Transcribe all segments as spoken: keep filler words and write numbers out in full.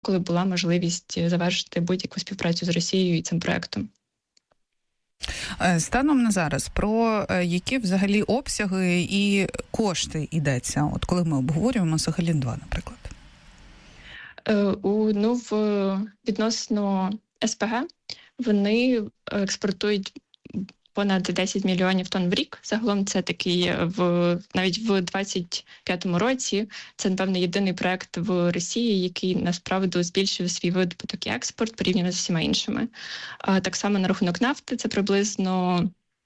коли була можливість завершити будь-яку співпрацю з Росією і цим проектом. Станом на зараз, про які взагалі обсяги і кошти йдеться, от коли ми обговорюємо Сахалін два, наприклад? У, ну, в відносно ес пе ге вони експортують понад десять мільйонів тонн в рік. Загалом це такий, в навіть в двадцять п'ятому році, це, напевно, єдиний проект в Росії, який, насправді, збільшив свій видобуток і експорт порівняно з усіма іншими. А, так само на рахунок нафти, це приблизно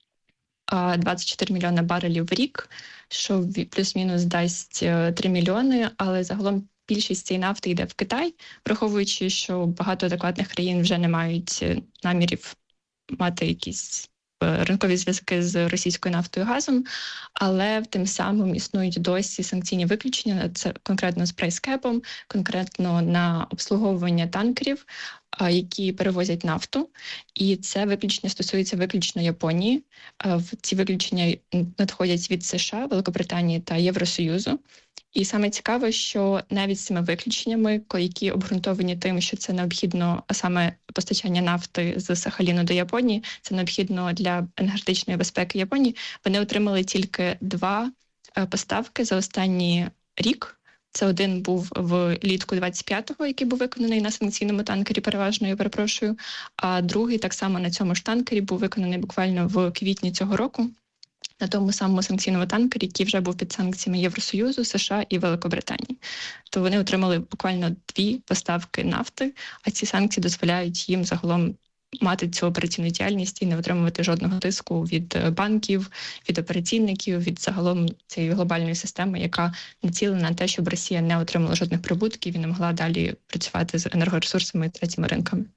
а, двадцять чотири мільйони барелів в рік, що плюс-мінус дасть три мільйони, але загалом більшість цієї нафти йде в Китай, враховуючи, що багато адекватних країн вже не мають намірів мати якісь ринкові зв'язки з російською нафтою і газом, але тим самим існують досі санкційні виключення, це конкретно з прайскепом, конкретно на обслуговування танкерів, які перевозять нафту. І це виключення стосується виключно Японії. Ці виключення надходять від США, Великобританії та Євросоюзу. І саме цікаве, що навіть з цими виключеннями, які обґрунтовані тим, що це необхідно, а саме постачання нафти з Сахаліну до Японії, це необхідно для енергетичної безпеки Японії, вони отримали тільки два поставки за останній рік. Це один був влітку двадцять п'ятого, який був виконаний на санкційному танкері, переважно, я перепрошую, а другий так само на цьому ж танкері був виконаний буквально в квітні цього року, на тому самому санкційному танкері, який вже був під санкціями Євросоюзу, США і Великобританії. То вони отримали буквально дві поставки нафти, а ці санкції дозволяють їм загалом мати цю операційну діяльність і не отримувати жодного тиску від банків, від операційників, від загалом цієї глобальної системи, яка націлена на те, щоб Росія не отримала жодних прибутків і не могла далі працювати з енергоресурсами і третіми ринками.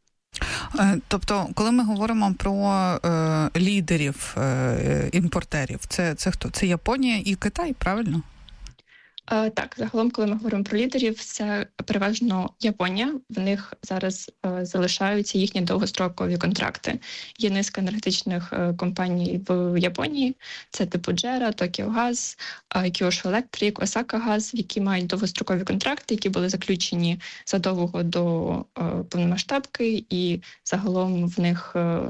Тобто, коли ми говоримо про е, лідерів е, імпортерів, це, це хто? Це Японія і Китай, правильно? Е, так, загалом, коли ми говоримо про лідерів, це переважно Японія. В них зараз е, залишаються їхні довгострокові контракти. Є низка енергетичних е, компаній в Японії. Це типу Джера, Токіо Газ, Kyushu Electric, Осака Газ, які мають довгострокові контракти, які були заключені задовго до е, повномасштабки, і загалом в них е,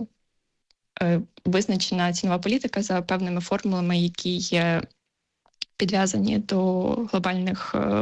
е, визначена цінова політика за певними формулами, які є підв'язані до глобальних е,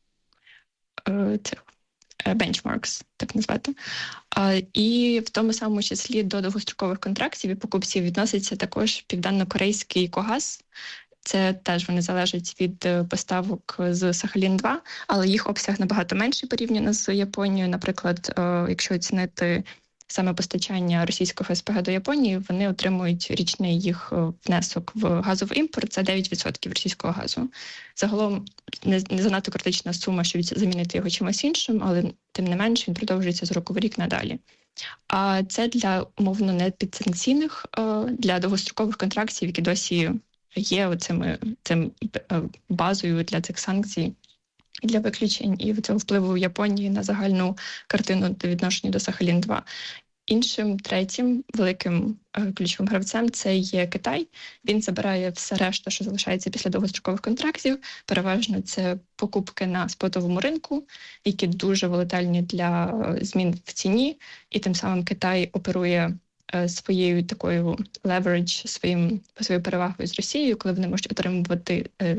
е, цих benchmarks, так назвати. А, і в тому самому числі до довгострокових контрактів і покупців відноситься також південно-корейський Когаз. Це теж вони залежать від поставок з Сахалін два, але їх обсяг набагато менший порівняно з Японією. Наприклад, е, якщо оцінити саме постачання російського ес пе ге до Японії, вони отримують річний їх внесок в газовий імпорт, це дев'ять відсотків російського газу. Загалом не, не занадто критична сума, щоб замінити його чимось іншим, але тим не менше він продовжується з року в рік надалі. А це для, умовно, не підсанкційних, для довгострокових контрактів, які досі є оцими, цим базою для цих санкцій, для виключень і цього впливу Японії на загальну картину до відношення до Сахалін два. Іншим, третім великим е, ключовим гравцем це є Китай. Він забирає все решта, що залишається після довгострокових контрактів. Переважно це покупки на спотовому ринку, які дуже волатильні для е, змін в ціні. І тим самим Китай оперує е, своєю такою leverage, своїм, своєю перевагою з Росією, коли вони можуть отримувати е,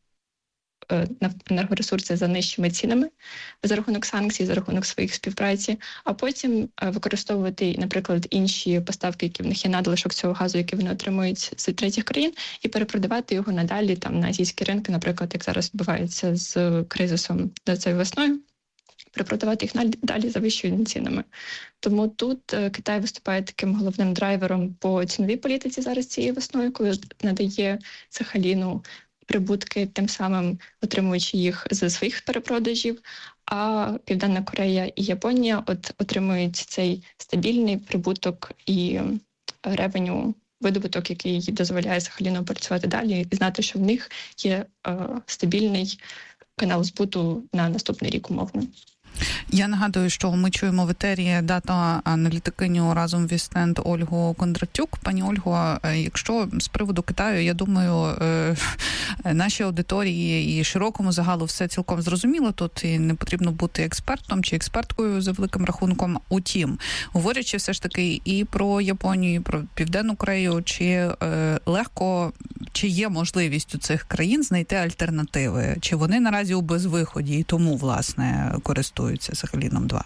енергоресурси за нижчими цінами за рахунок санкцій, за рахунок своїх співпраці, а потім використовувати, наприклад, інші поставки, які в них є надлишок цього газу, який вони отримують з третіх країн, і перепродавати його надалі там на азійські ринки, наприклад, як зараз відбувається з кризисом цією весною, перепродавати їх далі за вищими цінами. Тому тут Китай виступає таким головним драйвером по ціновій політиці зараз цією весною, коли надає Сахаліну прибутки, тим самим отримуючи їх з своїх перепродажів, а Південна Корея і Японія от отримують цей стабільний прибуток і ревеню, видобуток, який дозволяє Сахаліну працювати далі і знати, що в них є е, стабільний канал збуту на наступний рік, умовно. Я нагадую, що ми чуємо в етері дата-аналітикиню разом Вістенд Ольгу Кондратюк. Пані Ольго, якщо з приводу Китаю, я думаю, нашій аудиторії і широкому загалу все цілком зрозуміло. Тут і не потрібно бути експертом чи експерткою за великим рахунком. Утім, говорячи все ж таки і про Японію, і про Південну Корею, чи легко, чи є можливість у цих країн знайти альтернативи? Чи вони наразі у безвиході і тому, власне, користуються Сахаліном два?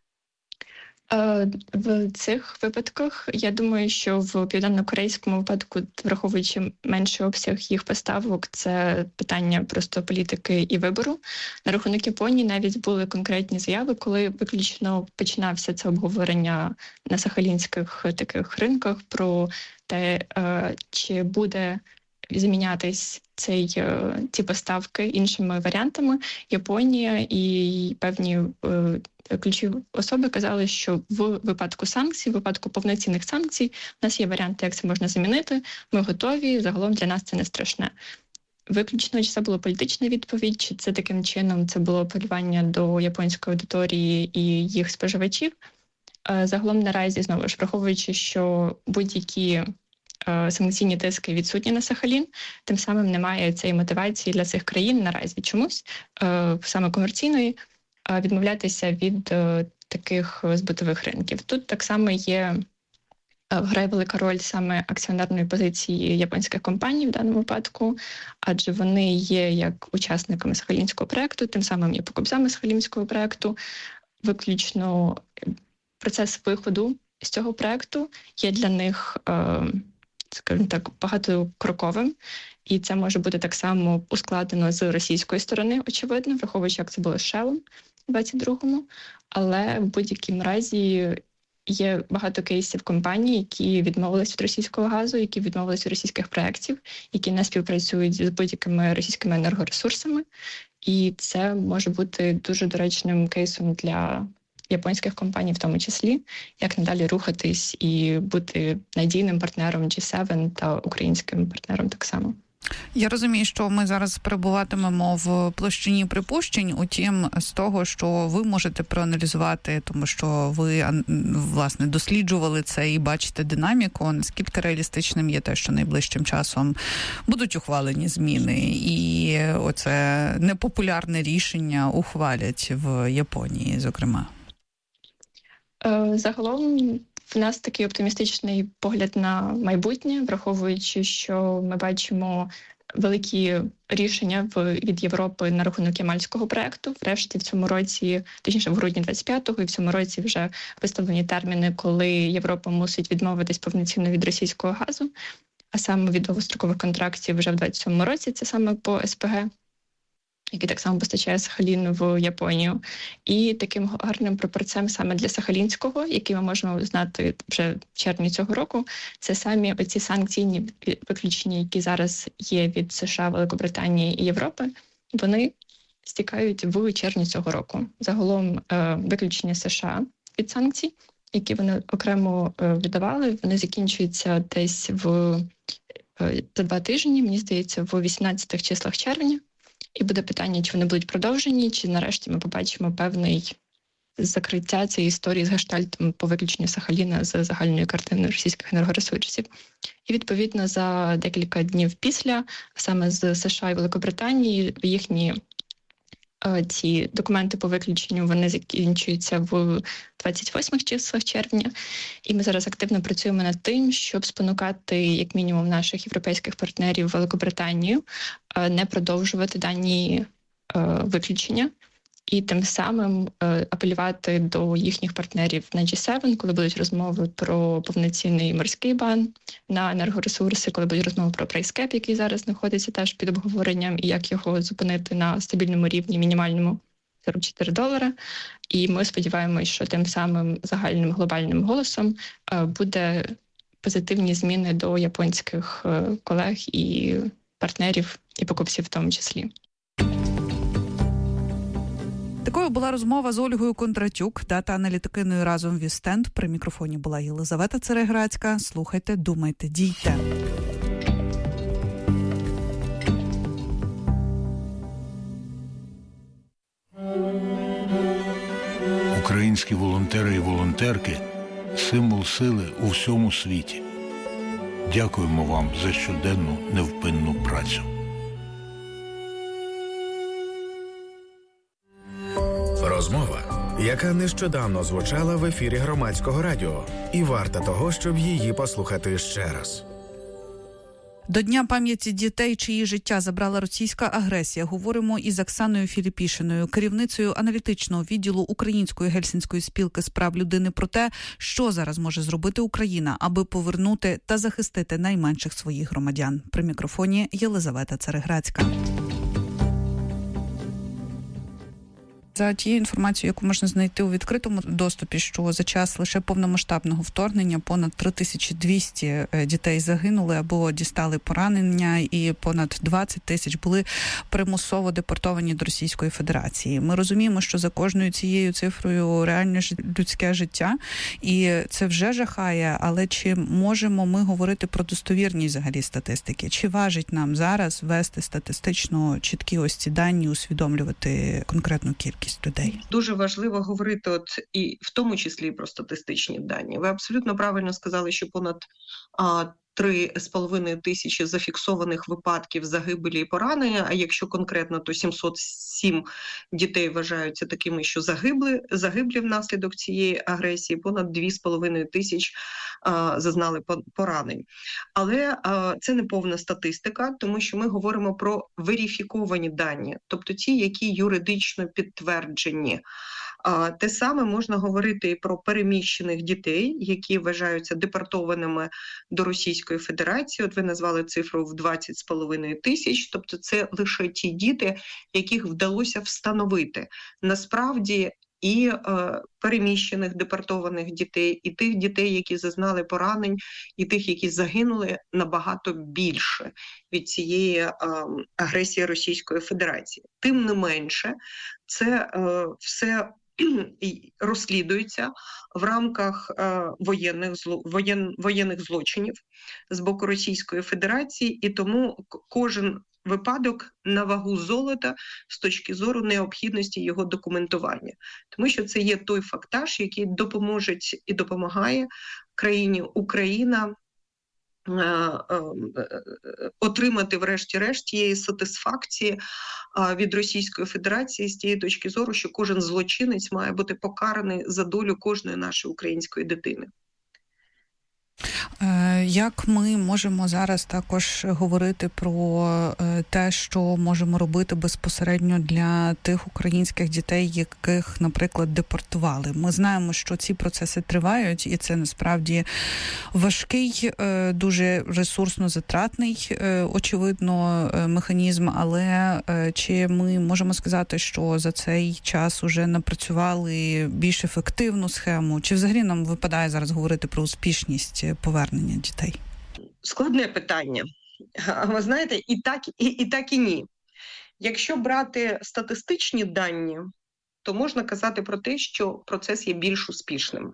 В цих випадках, я думаю, що в південно-корейському випадку, враховуючи менший обсяг їх поставок, це питання просто політики і вибору. На рахунок Японії навіть були конкретні заяви, коли виключно починався це обговорення на сахалінських таких ринках про те, чи буде змінятись цей, ці поставки іншими варіантами. Японія і певні е, ключові особи казали, що в випадку санкцій, в випадку повноцінних санкцій, у нас є варіанти, як це можна замінити, ми готові, загалом для нас це не страшне. Виключно, чи це була політична відповідь, чи це таким чином це було апелювання до японської аудиторії і їх споживачів. Е, загалом наразі, знову ж, враховуючи, що будь-які санкційні тиски відсутні на Сахалін, тим самим немає цієї мотивації для цих країн наразі чомусь, саме комерційної, відмовлятися від таких збутових ринків. Тут так само є, грає велика роль саме акціонерної позиції японських компаній в даному випадку, адже вони є як учасниками Сахалінського проєкту, тим самим є покупцями Сахалінського проєкту. Виключно процес виходу з цього проєкту є для них, скажімо так, багатокроковим, і це може бути так само ускладнено з російської сторони, очевидно, враховуючи, як це було з Shell у двадцять другому, але в будь-якому разі є багато кейсів компаній, які відмовились від російського газу, які відмовились від російських проєктів, які не співпрацюють з будь-якими російськими енергоресурсами, і це може бути дуже доречним кейсом для японських компаній в тому числі, як надалі рухатись і бути надійним партнером джі севен та українським партнером так само. Я розумію, що ми зараз перебуватимемо в площині припущень, утім, з того, що ви можете проаналізувати, тому що ви, власне, досліджували це і бачите динаміку, наскільки реалістичним є те, що найближчим часом будуть ухвалені зміни, і оце непопулярне рішення ухвалять в Японії, зокрема? Загалом в нас такий оптимістичний погляд на майбутнє, враховуючи, що ми бачимо великі рішення від Європи на рахунок ямальського проєкту. Врешті в цьому році, точніше в грудні двадцять п'ятого, і в цьому році вже виставлені терміни, коли Європа мусить відмовитись повноцінно від російського газу, а саме від довгострокових контрактів вже в двадцять сьомому році, це саме по ес пе ге, який так само постачає Сахалін в Японію. І таким гарним пропорцієм саме для Сахалінського, який ми можемо знати вже в червні цього року, це самі оці санкційні виключення, які зараз є від США, Великобританії і Європи, вони стікають в червні цього року. Загалом виключення США від санкцій, які вони окремо видавали, вони закінчуються десь в за два тижні, мені здається, в вісімнадцятих числах червня. І буде питання, чи вони будуть продовжені, чи нарешті ми побачимо певний закриття цієї історії з гештальтом по виключенню Сахаліна з загальної картини російських енергоресурсів. І, відповідно, за декілька днів після, саме з США і Великобританії, їхні е, ці документи по виключенню, вони закінчуються в двадцять восьмих числах червня. І ми зараз активно працюємо над тим, щоб спонукати, як мінімум, наших європейських партнерів Великобританію е, не продовжувати дані е, виключення. І тим самим е, апелювати до їхніх партнерів на джі севен, коли будуть розмови про повноцінний морський бан на енергоресурси, коли будуть розмови про прайскеп, який зараз знаходиться теж під обговоренням, і як його зупинити на стабільному рівні, мінімальному сорок чотири долара. І ми сподіваємось, що тим самим загальним глобальним голосом е, буде позитивні зміни до японських е, колег і партнерів, і покупців в тому числі. Такою була розмова з Ольгою Кондратюк, дата-аналітикиною разом Вістенд. При мікрофоні була Єлизавета Цереграцька. Слухайте, думайте, дійте. Українські волонтери і волонтерки – символ сили у всьому світі. Дякуємо вам за щоденну невпинну працю. Розмова, яка нещодавно звучала в ефірі Громадського радіо, і варта того, щоб її послухати ще раз. До Дня пам'яті дітей, чиї життя забрала російська агресія, говоримо із Оксаною Філіпішиною, керівницею аналітичного відділу Української Гельсінської спілки з прав людини, про те, що зараз може зробити Україна, аби повернути та захистити найменших своїх громадян. При мікрофоні Єлизавета Цареградська. За тією інформацією, яку можна знайти у відкритому доступі, що за час лише повномасштабного вторгнення понад три тисячі двісті дітей загинули або дістали поранення, і понад двадцять тисяч були примусово депортовані до Російської Федерації. Ми розуміємо, що за кожною цією цифрою реальне людське життя, і це вже жахає, але чи можемо ми говорити про достовірність взагалі статистики? Чи важить нам зараз вести статистично чіткі ось ці дані, усвідомлювати конкретну кількість людей? Дуже важливо говорити от і в тому числі про статистичні дані. Ви абсолютно правильно сказали, що понад а, три з половиною тисячі зафіксованих випадків загибелі і поранення, а якщо конкретно, то сімсот сім дітей вважаються такими, що загибли, загиблі внаслідок цієї агресії, понад дві з половиною тисяч а, зазнали поранень. Але а, це не повна статистика, тому що ми говоримо про верифіковані дані, тобто ті, які юридично підтверджені. А, те саме можна говорити і про переміщених дітей, які вважаються депортованими до Російської Федерації. От ви назвали цифру в двадцять з половиною тисяч, тобто це лише ті діти, яких вдалося встановити. Насправді і е, переміщених депортованих дітей, і тих дітей, які зазнали поранень, і тих, які загинули, набагато більше від цієї е, агресії Російської Федерації. Тим не менше, це е, все розслідується в рамках е, воєнних, зло, воєн, воєнних злочинів з боку Російської Федерації, і тому кожен випадок на вагу золота з точки зору необхідності його документування. Тому що це є той фактаж, який допоможе і допомагає країні Україна отримати врешті-решт тієї сатисфакції від Російської Федерації з тієї точки зору, що кожен злочинець має бути покараний за долю кожної нашої української дитини. Як ми можемо зараз також говорити про те, що можемо робити безпосередньо для тих українських дітей, яких, наприклад, депортували? Ми знаємо, що ці процеси тривають, і це насправді важкий, дуже ресурсно затратний, очевидно, механізм, але чи ми можемо сказати, що за цей час уже напрацювали більш ефективну схему? Чи взагалі нам випадає зараз говорити про успішність повернення дітей? Складне питання. Ви знаєте, і так, і, і так, і ні. Якщо брати статистичні дані, то можна казати про те, що процес є більш успішним.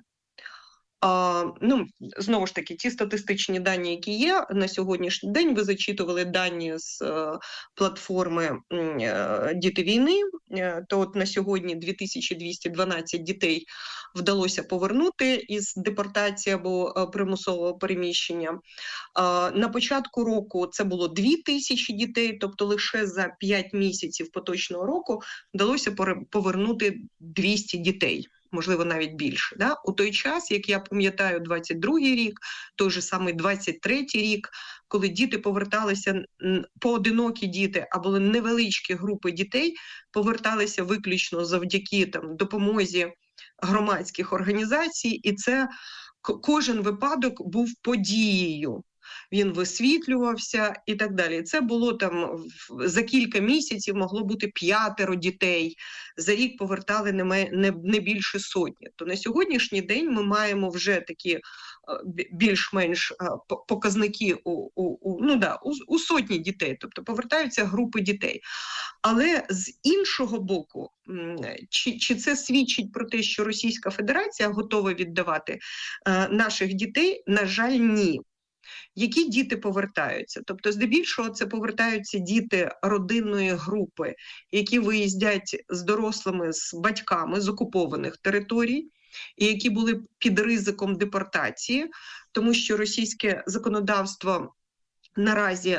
А, ну, знову ж таки, ті статистичні дані, які є на сьогоднішній день, ви зачитували дані з е, платформи е, «Діти війни», е, то от на сьогодні дві тисячі двісті дванадцять дітей вдалося повернути із депортації або е, примусового переміщення. Е, на початку року це було дві тисячі дітей, тобто лише за п'ять місяців поточного року вдалося повернути двісті дітей. Можливо, навіть більше. Да? У той час, як я пам'ятаю, двадцять другий рік, той же самий двадцять третій рік, коли діти поверталися, поодинокі діти, а були невеличкі групи дітей, поверталися виключно завдяки там, допомозі громадських організацій, і це кожен випадок був подією. Він висвітлювався і так далі. Це було там за кілька місяців могло бути п'ятеро дітей. За рік повертали не, не, не більше сотні. То на сьогоднішній день ми маємо вже такі більш-менш показники у, у, у, ну да, у, у сотні дітей, тобто повертаються групи дітей. Але з іншого боку, чи, чи це свідчить про те, що Російська Федерація готова віддавати е, наших дітей? На жаль, ні. Які діти повертаються? Тобто, здебільшого, це повертаються діти родинної групи, які виїздять з дорослими, з батьками з окупованих територій, і які були під ризиком депортації, тому що російське законодавство наразі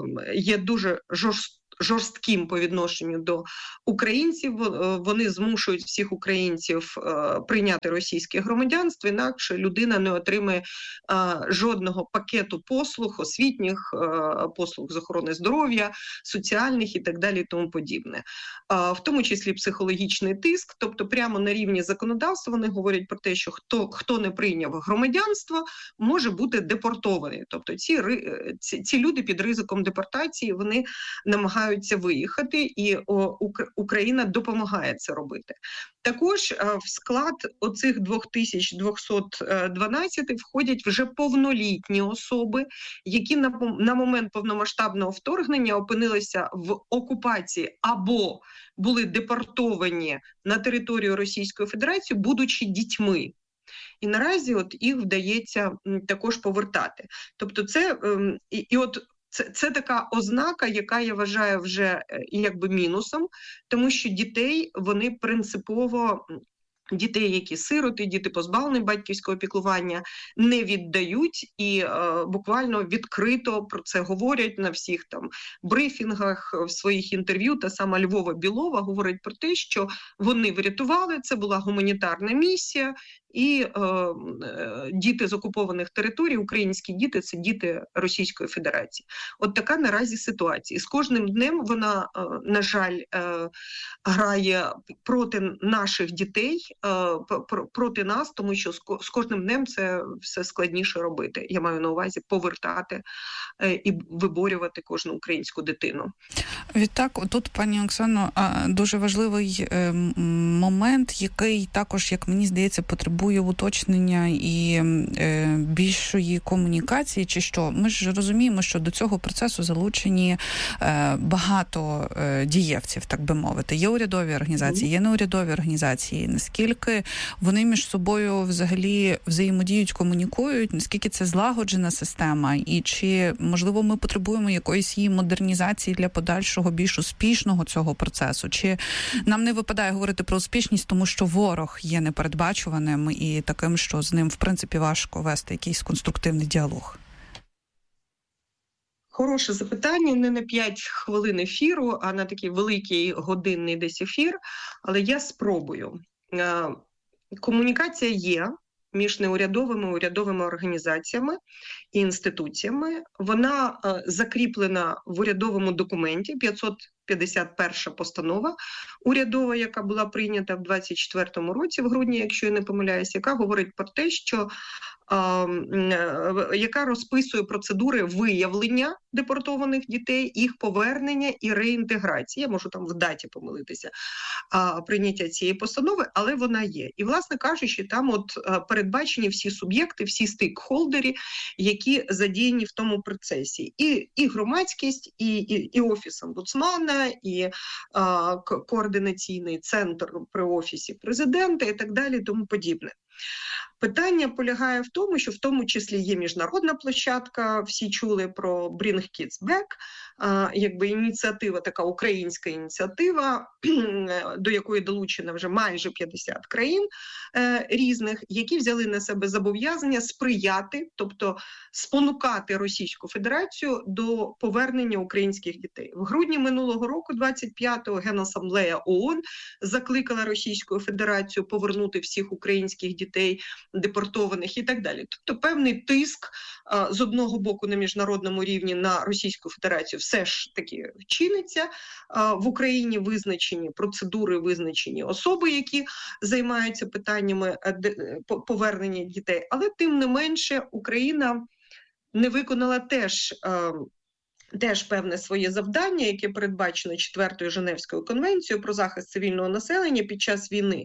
є дуже жорстким, жорстким по відношенню до українців. Вони змушують всіх українців прийняти російське громадянство, інакше людина не отримає жодного пакету послуг, освітніх, послуг з охорони здоров'я, соціальних і так далі і тому подібне. В тому числі психологічний тиск, тобто прямо на рівні законодавства вони говорять про те, що хто, хто не прийняв громадянство, може бути депортований. Тобто ці, ці, ці люди під ризиком депортації, вони намагаються виїхати, і о, Україна допомагає це робити. Також в склад оцих дві тисячі двісті дванадцять входять вже повнолітні особи, які на, на момент повномасштабного вторгнення опинилися в окупації або були депортовані на територію Російської Федерації, будучи дітьми. І наразі от їх вдається також повертати. Тобто це, і, і от Це, це така ознака, яка я вважаю вже якби мінусом, тому що дітей, вони принципово, дітей, які сироти, діти позбавлені батьківського піклування, не віддають і е, буквально відкрито про це говорять на всіх там брифінгах, в своїх інтерв'ю. Та сама Львова Білова говорить про те, що вони врятували, це була гуманітарна місія, і е, е, діти з окупованих територій, українські діти, це діти Російської Федерації. От така наразі ситуація. І з кожним днем вона, е, на жаль, е, грає проти наших дітей, е, проти нас, тому що з кожним днем це все складніше робити. Я маю на увазі повертати е, і виборювати кожну українську дитину. Відтак, тут, пані Оксано, дуже важливий момент, який також, як мені здається, потребує уточнення і е, більшої комунікації, чи що. Ми ж розуміємо, що до цього процесу залучені е, багато е, дієвців, так би мовити. Є урядові організації, є неурядові організації. Наскільки вони між собою взагалі взаємодіють, комунікують, наскільки це злагоджена система, і чи, можливо, ми потребуємо якоїсь її модернізації для подальшого більш успішного цього процесу? Чи нам не випадає говорити про успішність, тому що ворог є непередбачуваним і таким, що з ним, в принципі, важко вести якийсь конструктивний діалог? Хороше запитання. Не на п'ять хвилин ефіру, а на такий великий годинний десь ефір. Але я спробую. Комунікація є між неурядовими, урядовими організаціями і інституціями. Вона закріплена в урядовому документі, п'ятсот п'ятдесят перша постанова урядова, яка була прийнята в двадцять четвертому році, в грудні, якщо я не помиляюся, яка говорить про те, що яка розписує процедури виявлення депортованих дітей, їх повернення і реінтеграції. Я можу там в даті помилитися прийняття цієї постанови, але вона є. І, власне кажучи, там от передбачені всі суб'єкти, всі стейкхолдери, які задіяні в тому процесі. І, і громадськість, і, і, і Офіс омбудсмана, і а, координаційний центр при Офісі президента і так далі, і тому подібне. Питання полягає в тому, що в тому числі є міжнародна площадка, всі чули про Bring Kids Back, а, якби ініціатива, така українська ініціатива, до якої долучено вже майже п'ятдесят країн е, різних, які взяли на себе зобов'язання сприяти, тобто спонукати Російську Федерацію до повернення українських дітей. В грудні минулого року, двадцять п'ятого, Генасамблея ООН закликала Російську Федерацію повернути всіх українських дітей депортованих і так далі. Тобто певний тиск а, з одного боку на міжнародному рівні на Російську Федерацію все ж таки чиниться. А, в Україні визначені процедури, визначені особи, які займаються питаннями повернення дітей. Але тим не менше Україна не виконала теж а, Теж певне своє завдання, яке передбачено четвертою Женевською конвенцією про захист цивільного населення під час війни.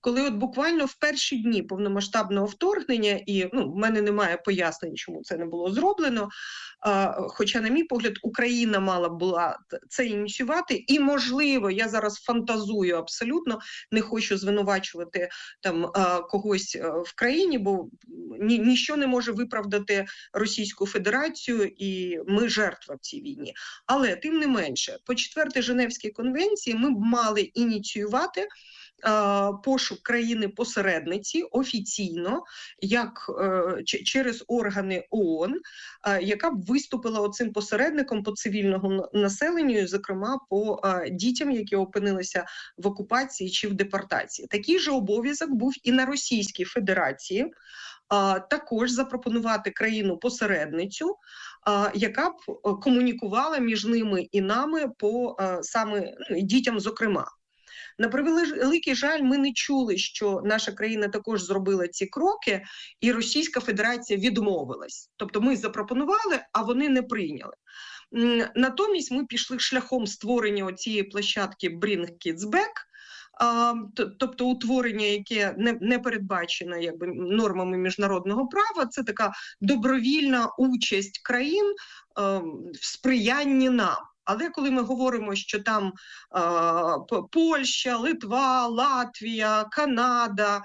коли от буквально в перші дні повномасштабного вторгнення, і ну, в мене немає пояснень, чому це не було зроблено, а, хоча, на мій погляд, Україна мала була це ініціювати, і, можливо, я зараз фантазую абсолютно, не хочу звинувачувати там а, когось в країні, бо ні, ніщо не може виправдати Російську Федерацію, і ми жертва в цій війні. Але, тим не менше, по четвертій Женевській конвенції ми б мали ініціювати пошук країни-посередниці офіційно, як е, через органи ООН, е, яка б виступила оцим посередником по цивільному населенню, і, зокрема, по е, дітям, які опинилися в окупації чи в депортації. Такий же обов'язок був і на Російській Федерації, е, також запропонувати країну-посередницю, е, яка б комунікувала між ними і нами по е, саме ну, дітям, зокрема. На превеликий жаль, ми не чули, що наша країна також зробила ці кроки, і Російська Федерація відмовилась. Тобто ми запропонували, а вони не прийняли. Натомість ми пішли шляхом створення цієї площадки Bring Kids Back, тобто утворення, яке не, не передбачено якби, нормами міжнародного права. Це така добровільна участь країн в сприянні нам. Але коли ми говоримо, що там е, Польща, Литва, Латвія, Канада...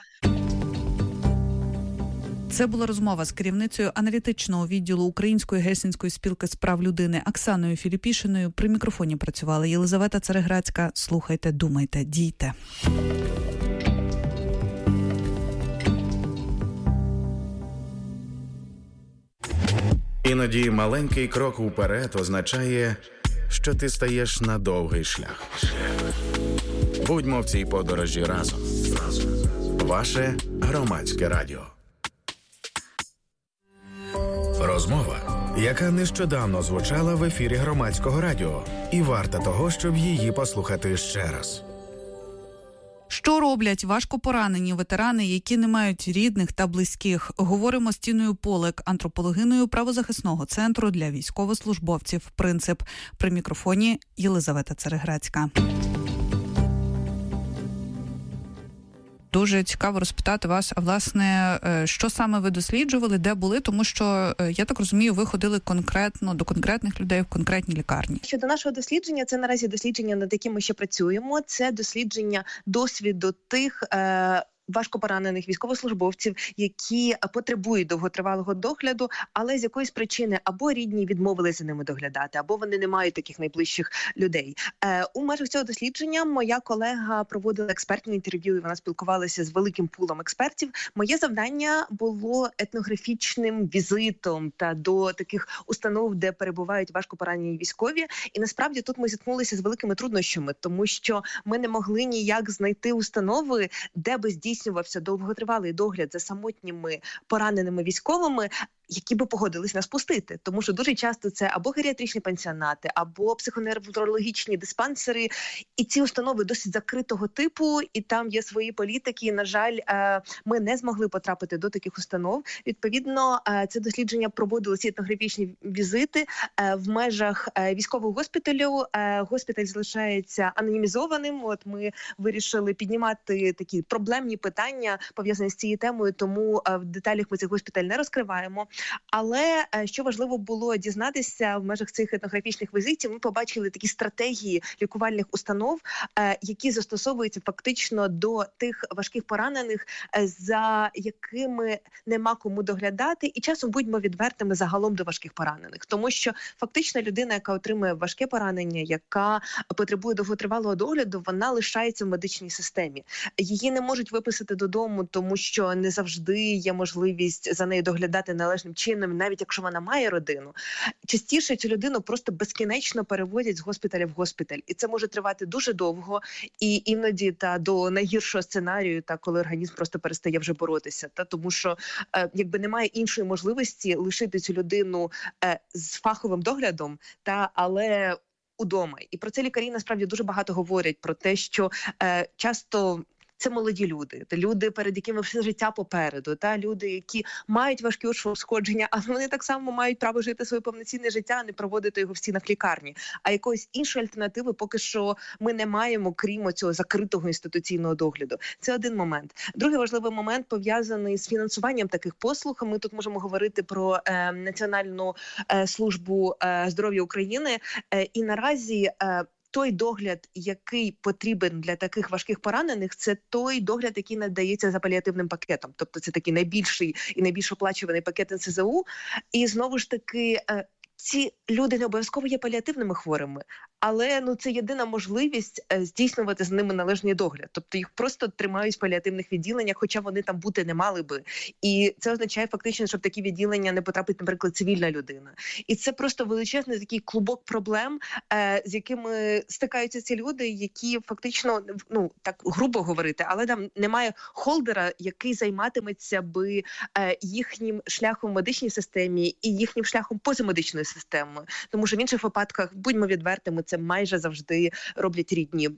Це була розмова з керівницею аналітичного відділу Української Гельсінської спілки з прав людини Оксаною Філіпішиною. При мікрофоні працювала Єлизавета Цареградська. Слухайте, думайте, дійте. Іноді маленький крок уперед означає, що ти стаєш на довгий шлях. Будьмо в цій подорожі разом. Ваше Громадське радіо. Розмова, яка нещодавно звучала в ефірі Громадського радіо, і варта того, щоб її послухати ще раз. Що роблять важко поранені ветерани, які не мають рідних та близьких? Говоримо з Тіною Полик, антропологиною правозахисного центру для військовослужбовців «Принцип». При мікрофоні Єлизавета Цареградська. Дуже цікаво розпитати вас, а власне, що саме ви досліджували, де були, тому що, я так розумію, ви ходили конкретно до конкретних людей в конкретній лікарні. Щодо нашого дослідження, це наразі дослідження, над яким ми ще працюємо. Це дослідження досвіду тих е- важкопоранених військовослужбовців, які потребують довготривалого догляду, але з якоїсь причини або рідні відмовилися за ними доглядати, або вони не мають таких найближчих людей. Е, у межах цього дослідження моя колега проводила експертне інтерв'ю, і вона спілкувалася з великим пулом експертів. Моє завдання було етнографічним візитом та до таких установ, де перебувають важкопоранені військові. І насправді тут ми зіткнулися з великими труднощами, тому що ми не могли ніяк знайти установи, де би здійснювати здійснювався довготривалий догляд за самотніми пораненими військовими, які би погодились нас пустити. Тому що дуже часто це або геріатричні пансіонати, або психоневрологічні диспансери. І ці установи досить закритого типу, і там є свої політики. І, на жаль, ми не змогли потрапити до таких установ. Відповідно, це дослідження проводили ці етнографічні візити в межах військового госпіталю. Госпіталь залишається анонімізованим. От ми вирішили піднімати такі проблемні питання, пов'язані з цією темою, тому в деталях ми цей госпіталь не розкриваємо. Але що важливо було дізнатися в межах цих етнографічних візитів, ми побачили такі стратегії лікувальних установ, які застосовуються фактично до тих важких поранених, за якими нема кому доглядати, і часом будьмо відвертими загалом до важких поранених. Тому що фактично людина, яка отримує важке поранення, яка потребує довготривалого догляду, вона лишається в медичній системі. Її не можуть виписати додому, тому що не завжди є можливість за нею доглядати належним чином, навіть якщо вона має родину. Частіше цю людину просто безкінечно переводять з госпіталя в госпіталь. І це може тривати дуже довго, і іноді та до найгіршого сценарію, та коли організм просто перестає вже боротися. Та тому що е, якби немає іншої можливості лишити цю людину е, з фаховим доглядом, та але удома. І про це лікарі насправді дуже багато говорять, про те, що е, часто це молоді люди, та люди, перед якими все життя попереду, та люди, які мають важкі ушкодження, але вони так само мають право жити своє повноцінне життя, а не проводити його в стінах лікарні. А якоїсь іншої альтернативи поки що ми не маємо, крім цього закритого інституційного догляду. Це один момент. Другий важливий момент пов'язаний з фінансуванням таких послуг. Ми тут можемо говорити про е, Національну е, службу е, здоров'я України. Е, і наразі е, той догляд, який потрібен для таких важких поранених, це той догляд, який надається за паліативним пакетом. Тобто це такий найбільший і найбільш оплачуваний пакет ен ес зе у. І знову ж таки, е, ці люди не обов'язково є паліативними хворими, але ну це єдина можливість е, здійснювати з ними належний догляд. Тобто їх просто тримають в паліативних відділеннях, хоча вони там бути не мали би. І це означає фактично, що в такі відділення не потрапить, наприклад, цивільна людина. І це просто величезний такий клубок проблем, е, з якими стикаються ці люди, які фактично, ну так грубо говорити, але там немає холдера, який займатиметься би е, їхнім шляхом в медичній системі і їхнім шляхом позамедичної системи. Тому що в інших випадках, будьмо відвертими, це майже завжди роблять рідні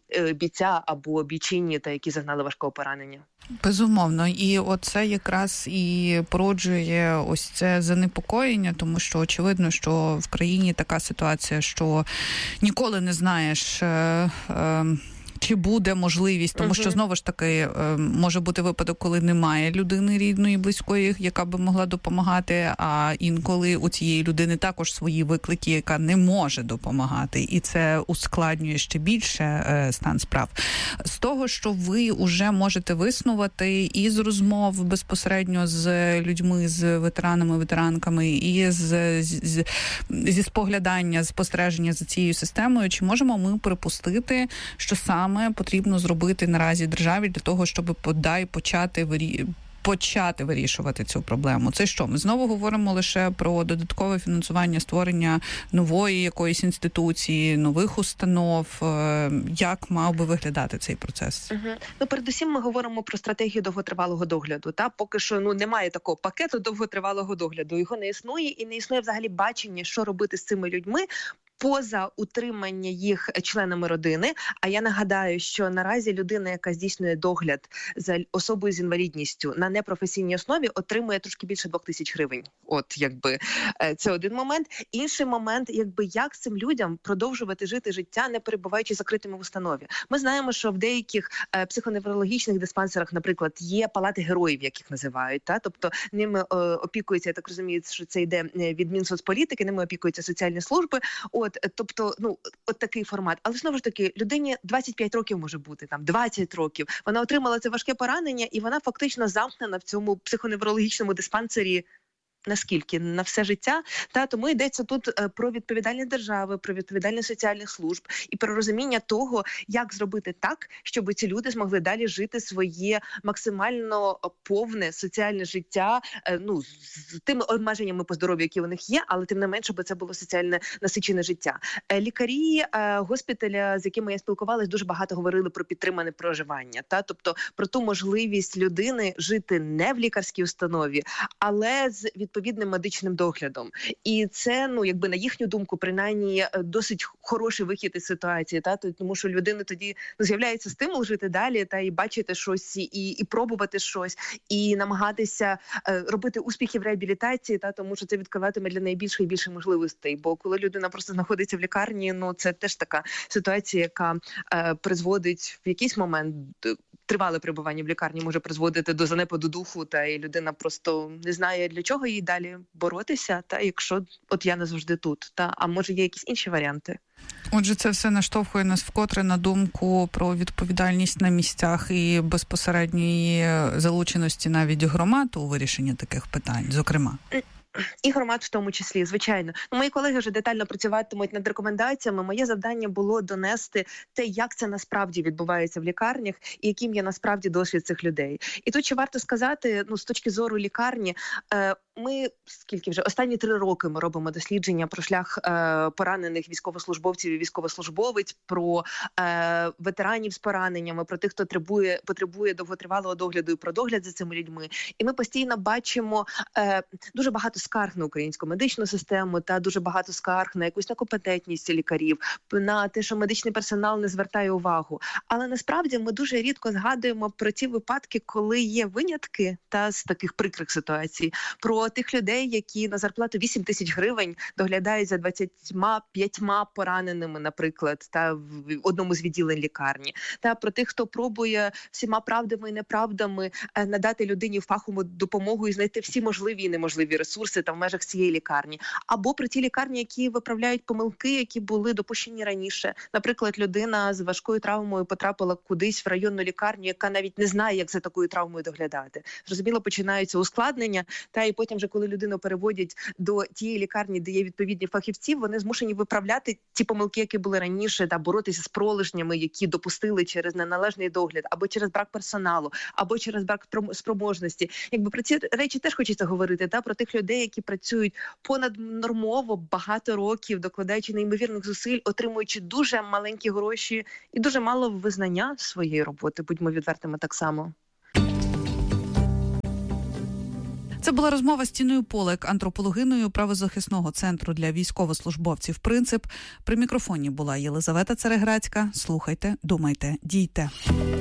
бійця або бійчині, та які зазнали важкого поранення. Безумовно. І оце якраз і породжує ось це занепокоєння, тому що очевидно, що в країні така ситуація, що ніколи не знаєш, е, е, чи буде можливість, тому що, знову ж таки, може бути випадок, коли немає людини рідної, близької, яка би могла допомагати, а інколи у цієї людини також свої виклики, яка не може допомагати. І це ускладнює ще більше стан справ. З того, що ви вже можете виснувати і з розмов безпосередньо з людьми, з ветеранами, ветеранками, і з, з, зі споглядання, спостереження за цією системою, чи можемо ми припустити, що саме потрібно зробити наразі державі для того, щоб подай почати вирі... почати вирішувати цю проблему? Це що? Ми знову говоримо лише про додаткове фінансування, створення нової якоїсь інституції, нових установ. Як мав би виглядати цей процес? Угу. Ну, передусім ми говоримо про стратегію довготривалого догляду. Та поки що ну немає такого пакету довготривалого догляду. Його не існує і не існує взагалі бачення, що робити з цими людьми поза утримання їх членами родини. А я нагадаю, що наразі людина, яка здійснює догляд за особою з інвалідністю на непрофесійній основі, отримує трошки більше двох тисяч гривень. От, якби, це один момент. Інший момент, якби, як цим людям продовжувати жити життя, не перебуваючи закритими в установі. Ми знаємо, що в деяких е, психоневрологічних диспансерах, наприклад, є палати героїв, яких називають. Та? Тобто ними е, опікуються, я так розумію, що це йде від Мінсоцполітики, ними опікуються соціальні служби. От, тобто, ну, от такий формат. Але знову ж таки, людині двадцять п'ять років може бути, там, двадцять років. Вона отримала це важке поранення, і вона фактично замкнена в цьому психоневрологічному диспансері наскільки? На все життя. Та, тому йдеться тут про відповідальність держави, про відповідальність соціальних служб і про розуміння того, як зробити так, щоб ці люди змогли далі жити своє максимально повне соціальне життя, ну, з тими обмеженнями по здоров'ю, які у них є, але тим не менше, щоб це було соціальне насичене життя. Лікарі госпіталя, з якими я спілкувалась, дуже багато говорили про підтримане проживання, та, тобто про ту можливість людини жити не в лікарській установі, але з відповідним медичним доглядом. І це, ну, якби на їхню думку, принаймні, досить хороший вихід із ситуації, та, тому що людини тоді ну, з'являється стимул жити далі, та і бачити щось, і, і пробувати щось, і намагатися е, робити успіхи в реабілітації, та, тому що це відкриватиме для неї більше і більше можливостей. Бо коли людина просто знаходиться в лікарні, ну, це теж така ситуація, яка е, призводить в якийсь момент тривале перебування в лікарні може призводити до занепаду духу, та і людина просто не знає, для чого їй далі боротися, та якщо от я не завжди тут, та а може є якісь інші варіанти. Отже, це все наштовхує нас вкотре на думку про відповідальність на місцях і безпосередньої залученості навіть громад у вирішенні таких питань, зокрема. І громад в тому числі, звичайно. Ну, мої колеги вже детально працюватимуть над рекомендаціями. Моє завдання було донести те, як це насправді відбувається в лікарнях і яким є насправді досвід цих людей. І тут ще варто сказати, ну, з точки зору лікарні, е, ми скільки вже останні три роки ми робимо дослідження про шлях е, поранених військовослужбовців і військовослужбовець, про е, ветеранів з пораненнями, про тих, хто потребує, потребує довготривалого догляду і про догляд за цими людьми. І ми постійно бачимо е, дуже багато скарг на українську медичну систему та дуже багато скарг на якусь некомпетентність лікарів, на те, що медичний персонал не звертає увагу. Але насправді ми дуже рідко згадуємо про ті випадки, коли є винятки та з таких прикрих ситуацій, про тих людей, які на зарплату вісім тисяч гривень доглядають за двадцятьма п'ятьма пораненими, наприклад, та в одному з відділень лікарні, та про тих, хто пробує всіма правдами і неправдами надати людині фахову допомогу і знайти всі можливі і неможливі ресурси та в межах цієї лікарні, або про ті лікарні, які виправляють помилки, які були допущені раніше. Наприклад, людина з важкою травмою потрапила кудись в районну лікарню, яка навіть не знає, як за такою травмою доглядати. Зрозуміло, починаються ускладнення, та і потім, вже коли людину переводять до тієї лікарні, де є відповідні фахівці, вони змушені виправляти ті помилки, які були раніше, та боротися з пролежнями, які допустили через неналежний догляд, або через брак персоналу, або через брак спроможності. Якби про ці речі теж хочеться говорити, та про тих людей, які працюють понаднормово багато років, докладаючи неймовірних зусиль, отримуючи дуже маленькі гроші і дуже мало визнання своєї роботи, будьмо відвертими так само. Це була розмова з Тіною Полек, антропологиною правозахисного центру для військовослужбовців «Принцип». При мікрофоні була Єлизавета Цареградська. Слухайте, думайте, дійте.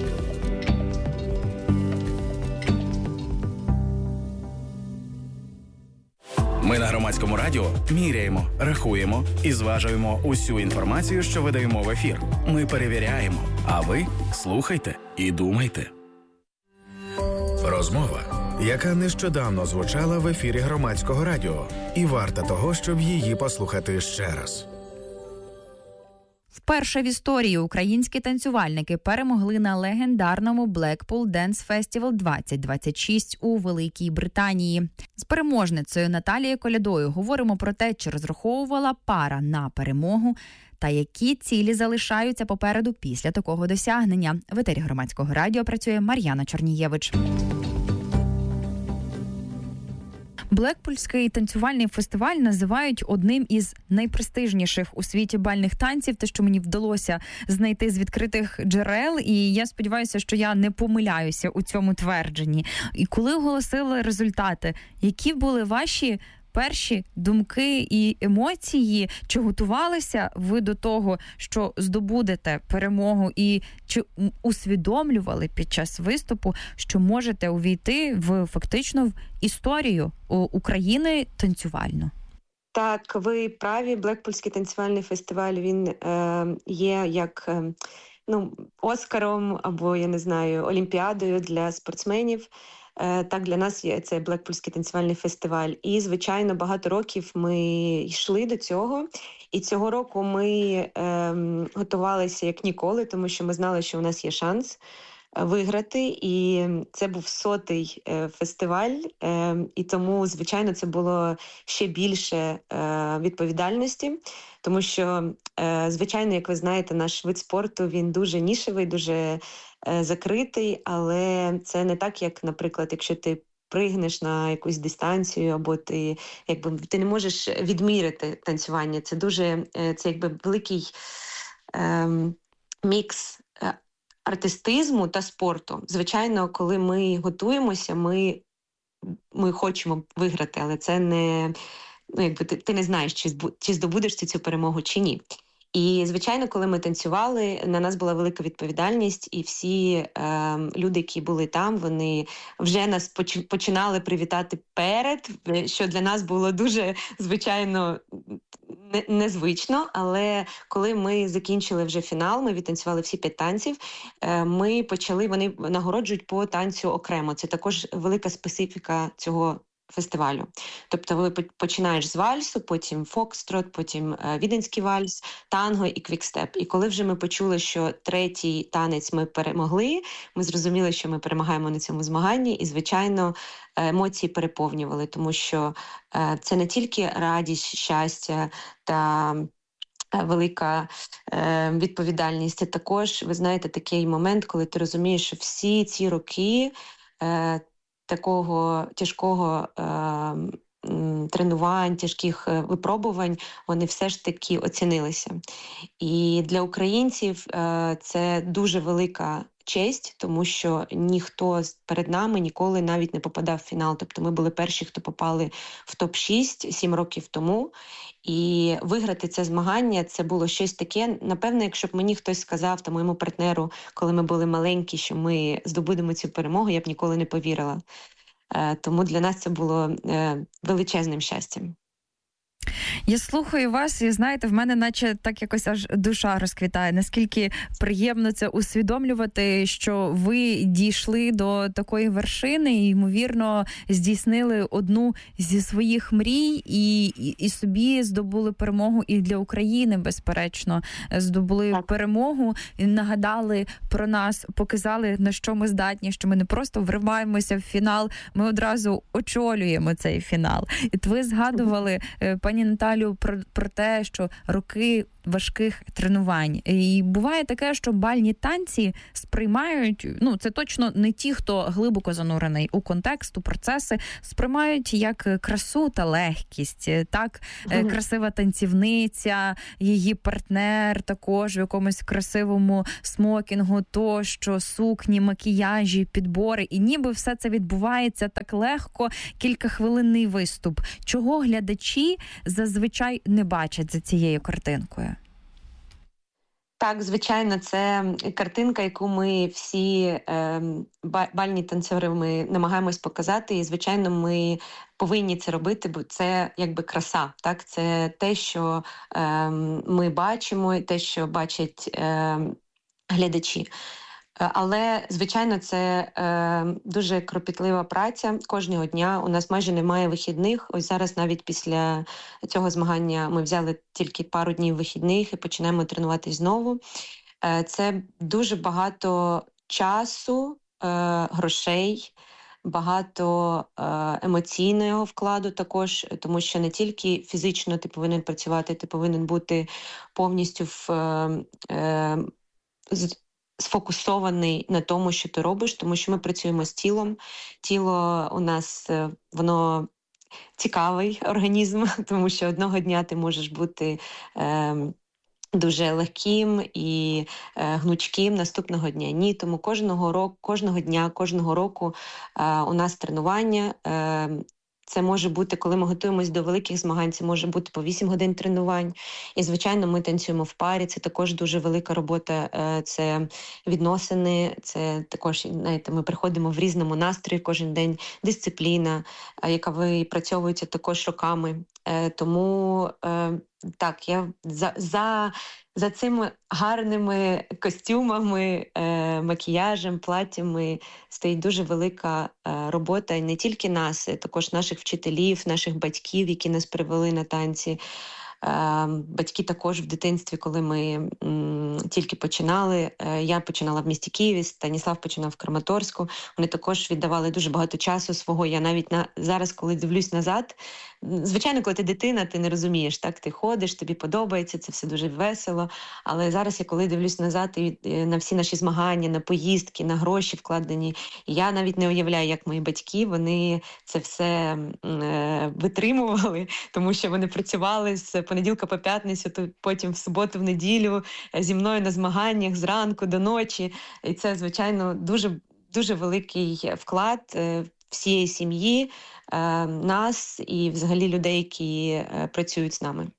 Ми на Громадському радіо міряємо, рахуємо і зважуємо усю інформацію, що видаємо в ефір. Ми перевіряємо, а ви слухайте і думайте. Розмова, яка нещодавно звучала в ефірі Громадського радіо, і варта того, щоб її послухати ще раз. Вперше в історії українські танцювальники перемогли на легендарному Blackpool Dance Festival двадцять двадцять шість у Великій Британії. З переможницею Наталією Колядою говоримо про те, чи розраховувала пара на перемогу та які цілі залишаються попереду після такого досягнення. В етері Громадського радіо працює Мар'яна Чорнієвич. Блекпульський танцювальний фестиваль називають одним із найпрестижніших у світі бальних танців, те, що мені вдалося знайти з відкритих джерел, і я сподіваюся, що я не помиляюся у цьому твердженні. І коли оголосили результати, які були ваші перші думки і емоції? Чи готувалися ви до того, що здобудете перемогу, і чи усвідомлювали під час виступу, що можете увійти в фактично в історію України танцювальну? Так, ви праві. Блекпульський танцювальний фестиваль, він е, є як е, ну, Оскаром або, я не знаю, Олімпіадою для спортсменів. Так, для нас є цей Блекпульський танцювальний фестиваль. І, звичайно, багато років ми йшли до цього. І цього року ми е, готувалися як ніколи, тому що ми знали, що у нас є шанс виграти. І це був сотий е, фестиваль. Е, і тому, звичайно, це було ще більше е, відповідальності. Тому що, е, звичайно, як ви знаєте, наш вид спорту, він дуже нішевий, дуже закритий, але це не так, як, наприклад, якщо ти пригнеш на якусь дистанцію, або ти, якби, ти не можеш відміряти танцювання. Це дуже, це якби великий ем, мікс артистизму та спорту. Звичайно, коли ми готуємося, ми, ми хочемо виграти, але це не, ну, якби ти, ти не знаєш, чи, чи здобудеш ти цю перемогу, чи ні. І, звичайно, коли ми танцювали, на нас була велика відповідальність, і всі е, люди, які були там, вони вже нас починали привітати перед, що для нас було дуже, звичайно, незвично. Але коли ми закінчили вже фінал, ми відтанцювали всі п'ять танців, е, ми почали, вони нагороджують по танцю окремо. Це також велика специфіка цього фестивалю. Тобто ви починаєш з вальсу, потім фокстрот, потім е, віденський вальс, танго і квікстеп. І коли вже ми почули, що третій танець ми перемогли, ми зрозуміли, що ми перемагаємо на цьому змаганні, і, звичайно, емоції переповнювали, тому що е, це не тільки радість, щастя та велика е, відповідальність. Це також, ви знаєте, такий момент, коли ти розумієш, що всі ці роки е, такого тяжкого е, тренувань, тяжких випробувань, вони все ж таки оцінилися. І для українців це дуже велика честь, тому що ніхто перед нами ніколи навіть не попадав в фінал. Тобто ми були перші, хто попали в топ шість сім років тому. І виграти це змагання, це було щось таке. Напевно, якщо б мені хтось сказав, та моєму партнеру, коли ми були маленькі, що ми здобудемо цю перемогу, я б ніколи не повірила. Тому для нас це було величезним щастям. Я слухаю вас, і знаєте, в мене наче так якось аж душа розквітає. Наскільки приємно це усвідомлювати, що ви дійшли до такої вершини і, ймовірно, здійснили одну зі своїх мрій і, і, і собі здобули перемогу і для України, безперечно. Здобули так. перемогу, і нагадали про нас, показали, на що ми здатні, що ми не просто вриваємося в фінал, ми одразу очолюємо цей фінал. І ви згадували, пані Наталю, про, про те, що роки важких тренувань. І буває таке, що бальні танці сприймають, ну, це точно не ті, хто глибоко занурений у контекст, у процеси, сприймають як красу та легкість. Так, mm-hmm. красива танцівниця, її партнер також в якомусь красивому смокінгу, тощо, сукні, макіяжі, підбори. І ніби все це відбувається так легко, кількахвилинний виступ. Чого глядачі зазвичай не бачать за цією картинкою? Так, звичайно, це картинка, яку ми всі е, бальні танцори ми намагаємось показати, і, звичайно, ми повинні це робити, бо це якби краса, так? Це те, що е, ми бачимо, те, що бачать е, глядачі. Але, звичайно, це е, дуже кропітлива праця кожного дня. У нас майже немає вихідних. Ось зараз навіть після цього змагання ми взяли тільки пару днів вихідних і починаємо тренуватись знову. Е, це дуже багато часу, е, грошей, багато е, емоційного вкладу також, тому що не тільки фізично ти повинен працювати, ти повинен бути повністю в е, е, сфокусований на тому, що ти робиш, тому що ми працюємо з тілом. Тіло у нас, воно цікавий організм, тому що одного дня ти можеш бути е, дуже легким і е, гнучким, наступного дня ні. Тому кожного року, кожного дня, кожного року е, у нас тренування. Е, Це може бути, коли ми готуємось до великих змагань, це може бути по вісім годин тренувань. І, звичайно, ми танцюємо в парі, це також дуже велика робота, це відносини, це також, знаєте, ми приходимо в різному настрої кожен день, дисципліна, яка випрацьовується також роками. Тому, так, я за... за За цими гарними костюмами, е, макіяжем, платтями стоїть дуже велика е, робота. І не тільки нас, також наших вчителів, наших батьків, які нас привели на танці. Е, батьки також в дитинстві, коли ми м, тільки починали. Е, я починала в місті Києві, Станіслав починав в Краматорську. Вони також віддавали дуже багато часу свого. Я навіть на, зараз, коли дивлюсь назад, звичайно, коли ти дитина, ти не розумієш, так? Ти ходиш, тобі подобається, це все дуже весело. Але зараз я коли дивлюсь назад і на всі наші змагання, на поїздки, на гроші вкладені, я навіть не уявляю, як мої батьки, вони це все е, витримували, тому що вони працювали з понеділка по п'ятницю, то потім в суботу, в неділю зі мною на змаганнях зранку до ночі. І це, звичайно, дуже, дуже великий вклад е, всієї сім'ї, нас і взагалі людей, які працюють з нами.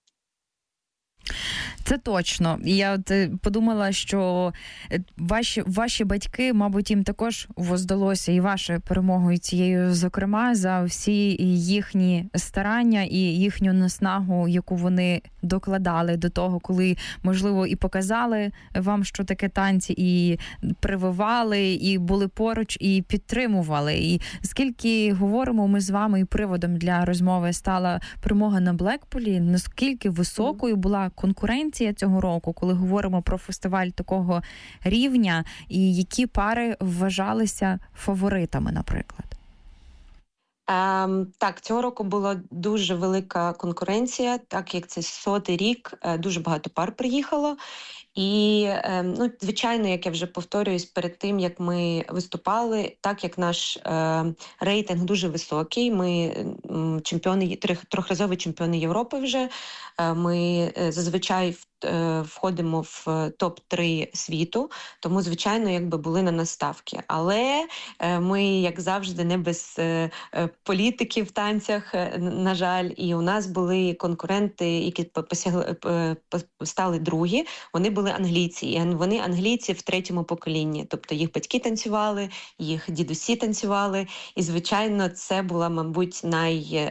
Це точно. Я от подумала, що ваші, ваші батьки, мабуть, їм також воздалося і вашою перемогою цією, зокрема, за всі їхні старання і їхню наснагу, яку вони докладали до того, коли, можливо, і показали вам, що таке танці, і прививали, і були поруч, і підтримували. І скільки говоримо ми з вами, і приводом для розмови стала перемога на Блекпулі, наскільки високою була конкуренція цього року, коли говоримо про фестиваль такого рівня, і які пари вважалися фаворитами, наприклад? Ем, так, цього року була дуже велика конкуренція, так як це сотий рік, дуже багато пар приїхало. І, ну, звичайно, як я вже повторююсь, перед тим, як ми виступали, так як наш е, рейтинг дуже високий, ми чемпіони, трьохразові чемпіони Європи вже, е, ми зазвичай входимо в топ три світу, тому, звичайно, якби були на нас ставки. Але ми, як завжди, не без політики в танцях, на жаль, і у нас були конкуренти, які посягли, стали другі, вони були англійці, і вони англійці в третьому поколінні, тобто їх батьки танцювали, їх дідусі танцювали, і, звичайно, це була, мабуть, най...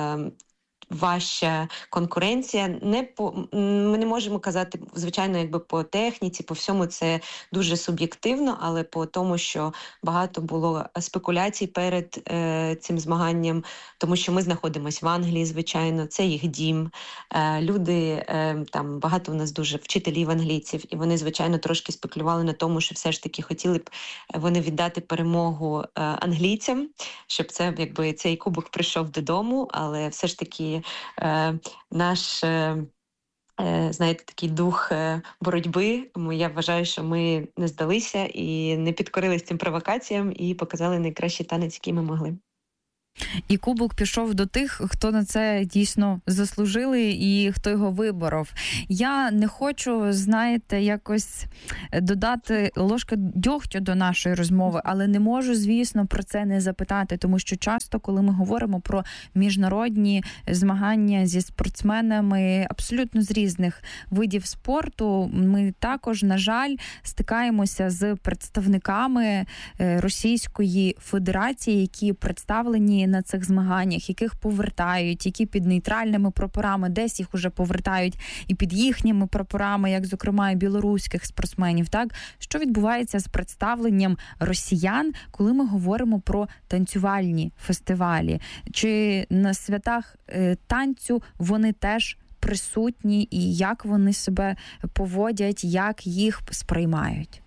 важча конкуренція. Не по ми не можемо казати, звичайно, якби по техніці, по всьому це дуже суб'єктивно, але по тому, що багато було спекуляцій перед е, цим змаганням, тому що ми знаходимося в Англії, звичайно, це їх дім. Е, люди, е, там багато у нас дуже вчителів англійців, і вони, звичайно, трошки спекулювали на тому, що все ж таки хотіли б вони віддати перемогу е, англійцям, щоб це, якби, цей кубок прийшов додому, але все ж таки Е, наш, е, знаєте, такий дух боротьби, я вважаю, що ми не здалися і не підкорились цим провокаціям і показали найкращий танець, який ми могли. І кубок пішов до тих, хто на це дійсно заслужили і хто його виборов. Я не хочу, знаєте, якось додати ложки дьогтю до нашої розмови, але не можу, звісно, про це не запитати, тому що часто, коли ми говоримо про міжнародні змагання зі спортсменами абсолютно з різних видів спорту, ми також, на жаль, стикаємося з представниками Російської Федерації, які представлені на цих змаганнях, яких повертають, які під нейтральними прапорами, десь їх уже повертають і під їхніми прапорами, як, зокрема, і білоруських спортсменів. Так? Що відбувається з представленням росіян, коли ми говоримо про танцювальні фестивалі? Чи на святах е, танцю вони теж присутні і як вони себе поводять, як їх сприймають?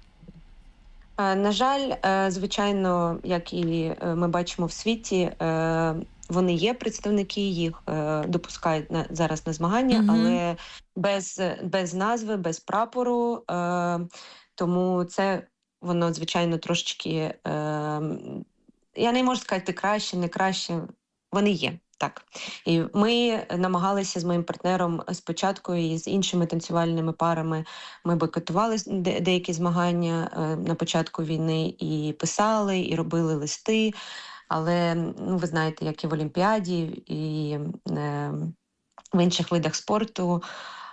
На жаль, звичайно, як і ми бачимо в світі, вони є представники, їх допускають на, зараз на змагання, mm-hmm. але без, без назви, без прапору, тому це воно, звичайно, трошечки, я не можу сказати краще, не краще, вони є. Так. І ми намагалися з моїм партнером спочатку і з іншими танцювальними парами, ми бойкотували деякі змагання на початку війни і писали, і робили листи, але, ну, ви знаєте, як і в Олімпіаді, і е, в інших видах спорту,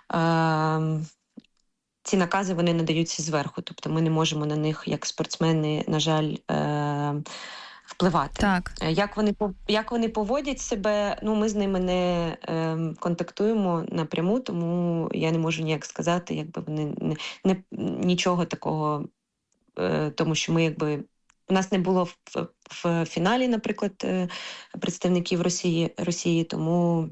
е, ці накази, вони надаються зверху, тобто ми не можемо на них, як спортсмени, на жаль, е, впливати. Так. Як вони, як вони поводять себе, ну, ми з ними не е, контактуємо напряму, тому я не можу ніяк сказати, якби вони не, не, нічого такого, е, тому що ми, якби, у нас не було в, в фіналі, наприклад, е, представників Росії, Росії, тому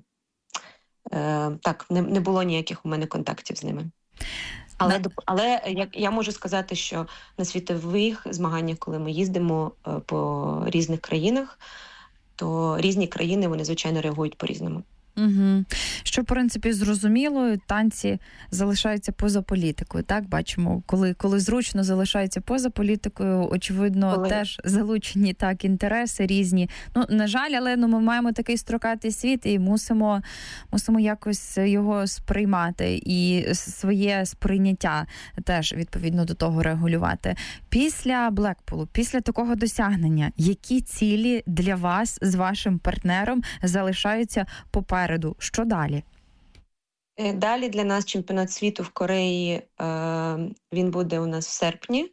е, так, не, не було ніяких у мене контактів з ними. Але, але як я можу сказати, що на світових змаганнях, коли ми їздимо по різних країнах, то різні країни, вони, звичайно, реагують по-різному. Угу. Що, в принципі, зрозуміло, танці залишаються поза політикою, так? Бачимо, коли, коли зручно залишаються поза політикою, очевидно, коли... теж залучені так інтереси різні. Ну, на жаль, але ну, ми маємо такий строкатий світ і мусимо, мусимо якось його сприймати і своє сприйняття теж, відповідно, до того регулювати. Після Блекпулу, після такого досягнення, які цілі для вас з вашим партнером залишаються попереду? Що далі? Далі для нас чемпіонат світу в Кореї, він буде у нас в серпні.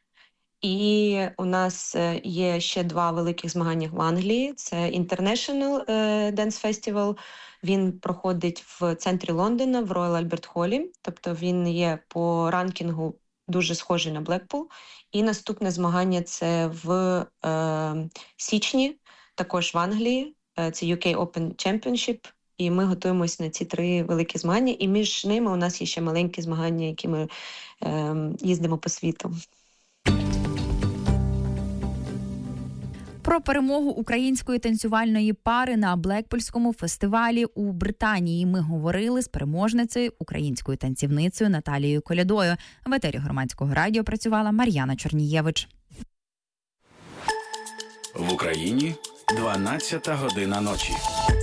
І у нас є ще два великих змагання в Англії. Це International Dance Festival. Він проходить в центрі Лондона, в Royal Albert Hall. Тобто він є по ранкінгу дуже схожий на Блекпул. І наступне змагання – це в е, січні, також в Англії. Це ю кей Open Championship. І ми готуємося на ці три великі змагання. І між ними у нас є ще маленькі змагання, які ми е, їздимо по світу. Про перемогу української танцювальної пари на Блекпульському фестивалі у Британії ми говорили з переможницею, українською танцівницею Наталією Колядою. В етері Громадського радіо працювала Мар'яна Чорнієвич. В Україні дванадцята година ночі.